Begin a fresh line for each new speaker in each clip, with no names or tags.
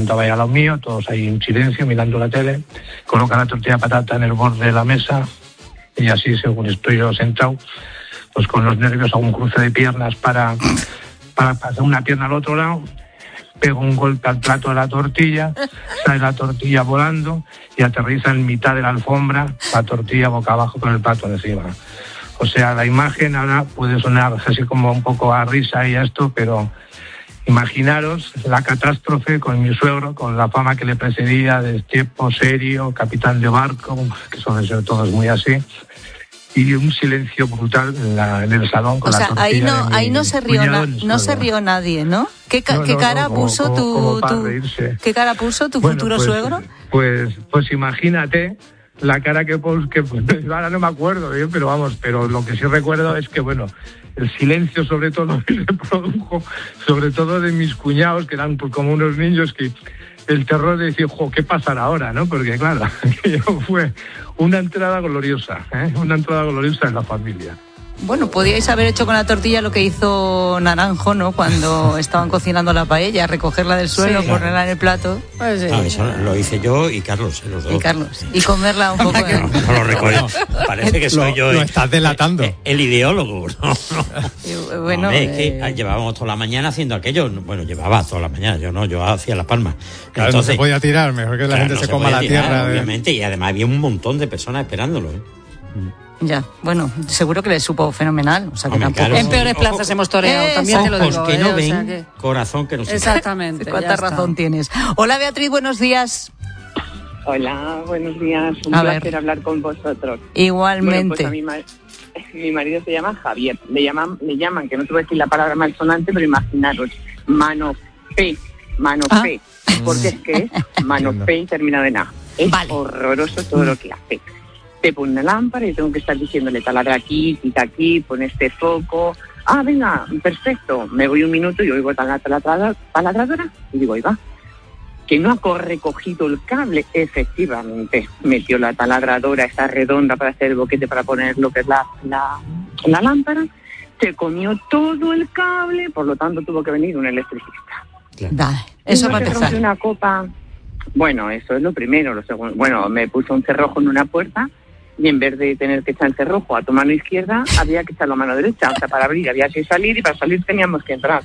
sentado ahí al lado mío, todos ahí en silencio, mirando la tele, coloca la tortilla de patata en el borde de la mesa, y así, según estoy yo sentado, pues con los nervios hago un cruce de piernas para pasar una pierna al otro lado, pego un golpe al plato de la tortilla, sale la tortilla volando y aterriza en mitad de la alfombra, la tortilla boca abajo con el plato encima. O sea, la imagen ahora puede sonar así como un poco a risa y a esto, pero imaginaros la catástrofe con mi suegro, con la fama que le precedía de tipo serio, capitán de barco, que suelen ser todos muy así, y un silencio brutal en el salón con la tortilla. O sea,
ahí no se rió nadie, ¿no? ¿Qué cara puso ¿Qué cara puso tu futuro suegro?
Pues imagínate la cara que ahora no me acuerdo, pero vamos, pero lo que sí recuerdo es que, bueno, el silencio sobre todo que se produjo, sobre todo de mis cuñados, que eran pues como unos niños, que el terror de decir, ¿qué pasará ahora?, ¿no? Porque claro, fue una entrada gloriosa, una entrada gloriosa en la familia.
Bueno, podíais haber hecho con la tortilla lo que hizo Naranjo, ¿no? Cuando estaban cocinando la paella, recogerla del suelo, ponerla en el plato.
Pues sí. No, eso lo hice yo y Carlos, los dos.
Y comerla un poco.
No lo recuerdo. Parece que soy yo.
Lo estás delatando.
El ideólogo. No.
Bueno,
es que llevábamos toda la mañana haciendo aquello. Bueno, llevaba toda la mañana, yo hacía las palmas.
Claro, entonces, no se podía tirar, mejor que la gente se coma la tierra.
Obviamente, y además había un montón de personas esperándolo.
Ya, bueno, seguro que le supo fenomenal. O sea, que tampoco...
En peores plazas hemos toreado, también te lo digo.
Ojos que no ven, corazón que no siente.
Exactamente.
¿Cuánta razón tienes? Hola, Beatriz, buenos días.
Hola, buenos días. Un placer hablar con vosotros.
Igualmente.
Bueno, pues mi marido se llama Javier. Le llaman, que no te voy a decir la palabra malsonante, pero imaginaros, mano P, porque es que es mano P terminado en A. Es horroroso todo lo que hace. Te pone una lámpara y tengo que estar diciéndole taladra aquí, quita aquí, pon este foco. Ah, venga, perfecto. Me voy un minuto y oigo la taladradora y digo, oiga, que no ha recogido el cable. Efectivamente, metió la taladradora, esta redonda para hacer el boquete para poner lo que es la lámpara. Se comió todo el cable, por lo tanto tuvo que venir un electricista.
Dale, eso va a empezar.
Una copa. Bueno, eso es lo primero. Lo segundo, bueno, me puso un cerrojo en una puerta y en vez de tener que echar el cerrojo a tu mano izquierda, había que echarlo a mano derecha. O sea, para abrir había que salir y para salir teníamos que entrar.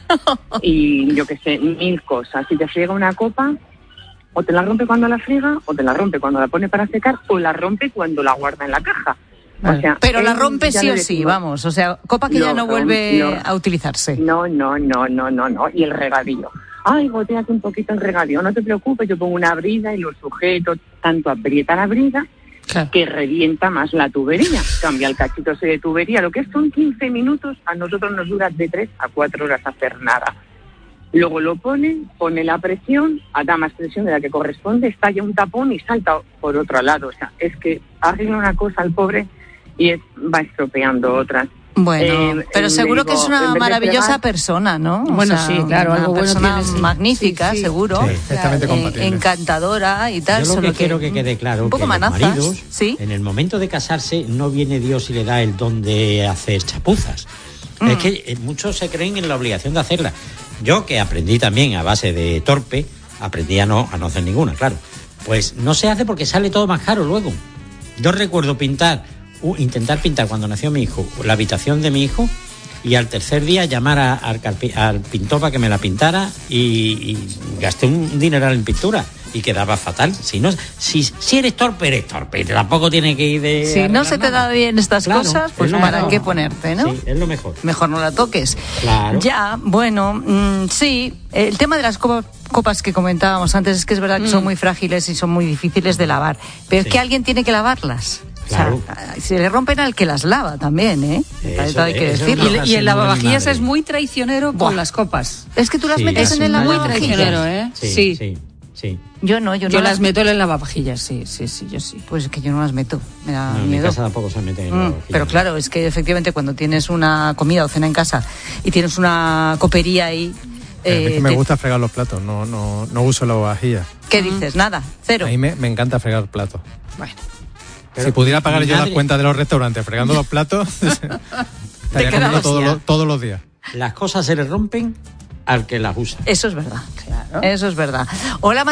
Y yo qué sé, 1000 cosas. Si te friega una copa, o te la rompe cuando la friega, o te la rompe cuando la pone para secar, o la rompe cuando la guarda en la caja.
Vale. O sea, pero la rompe sí o sí, vamos. O sea, copa que ya no vuelve a utilizarse.
No. Y el regadío. Ay, goteate un poquito el regadío, no te preocupes, yo pongo una brida y lo sujeto, tanto aprieta la brida que revienta más la tubería. Cambia el cachito ese de tubería, lo que son 15 minutos, a nosotros nos dura de 3 a 4 horas hacer nada. Luego lo pone la presión, da más presión de la que corresponde, estalla un tapón y salta por otro lado. O sea, es que arregla una cosa al pobre y va estropeando otras.
Bueno, pero seguro que es una maravillosa persona, ¿no?
Bueno, sí, claro, algo bueno
persona magnífica, seguro,
perfectamente compatible,
encantadora y tal.
Yo lo que quiero que quede claro,
un poco
que
manazas,
los maridos,
¿sí?
En el momento de casarse, no viene Dios y le da el don de hacer chapuzas. Es que muchos se creen en la obligación de hacerla. Yo, que aprendí también a base de torpe, aprendí a no hacer ninguna, claro. Pues no se hace porque sale todo más caro luego. Yo recuerdo intentar pintar cuando nació mi hijo, la habitación de mi hijo, y al tercer día llamar al pintor para que me la pintara y gasté un dineral en pintura y quedaba fatal. Si eres torpe, eres torpe. Tampoco tiene que ir de...
Si no se te da bien estas cosas, pues ¿para qué ponerte, no?
Sí, es lo mejor.
Mejor no la toques.
Claro.
Ya, bueno, sí, el tema de las copas que comentábamos antes es que es verdad que son muy frágiles y son muy difíciles de lavar, pero es que alguien tiene que lavarlas. Claro. O sea, se le rompen al que las lava también, ¿eh? Eso hay que decirlo.
Y el lavavajillas es muy traicionero con las copas.
Es que tú las metes en el lavavajillas.
Muy traicionero, ¿eh?
Sí.
Yo no
las meto en el lavavajillas, sí, yo sí.
Pues es que yo no las meto, me da miedo.
En mi casa tampoco se mete en el lavavajillas.
Pero claro, es que efectivamente cuando tienes una comida o cena en casa y tienes una copería ahí...
es que me gusta fregar los platos, no uso lavavajillas.
¿Qué dices? Nada, cero.
A mí me encanta fregar platos.
Bueno.
Pero si pudiera pagar yo las cuentas de los restaurantes fregando los platos, estaría comiendo todos los días.
Las cosas se le rompen al que las usa.
Eso es verdad. Claro. Eso es verdad. Hola,